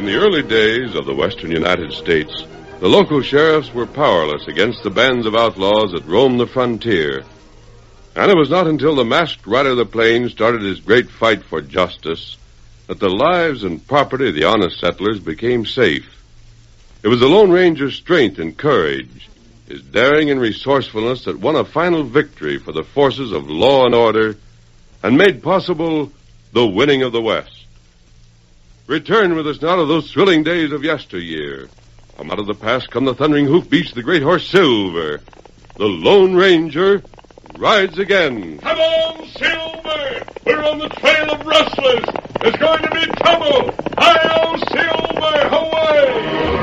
In the early days of the western United States, the local sheriffs were powerless against the bands of outlaws that roamed the frontier. And it was not until the masked rider of the plains started his great fight for justice that the lives and property of the honest settlers became safe. It was the Lone Ranger's strength and courage, his daring and resourcefulness that won a final victory for the forces of law and order and made possible the winning of the West. Return with us now to those thrilling days of yesteryear. From out of the past come the thundering hoofbeats of the great horse Silver. The Lone Ranger rides again. Come on, Silver! We're on the trail of rustlers. There's going to be trouble. Hi-yo, Silver! Away!